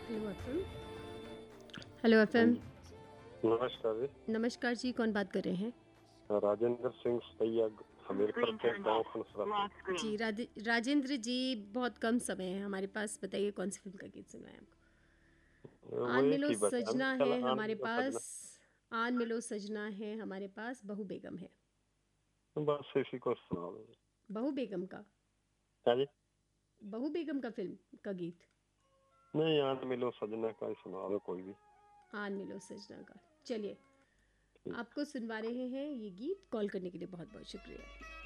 Hello FM. Hello हाँ FM. जी। नमस्कार जी। नमस्कार जी, कौन बात कर रहे हैं? राजेंद्र सिंह सैया हमीरपुर के गांव फनसरा से। जी राजेंद्र जी, बहुत कम समय है हमारे पास, बताइए कौन सी फिल्म का गीत सुनना है आपको? वो आन एक मिलो ही बचा सजना चल है आन हमारे में तो पास। सजना। आन मिलो सजना है हमारे पास, बहू बेगम है। बस इसी को सुना दो। बहू बेगम का। हाँ जी। बहू बेगम का फिल्म का गीत। नहीं, आन मिलो सजना का ही सुना दो कोई भी। आन मिलो सजना का। चलिए, ठीक। आपको सुनवा रहे हैं ये गीत। कॉल करने के लिए बहुत बहुत शुक्रिया।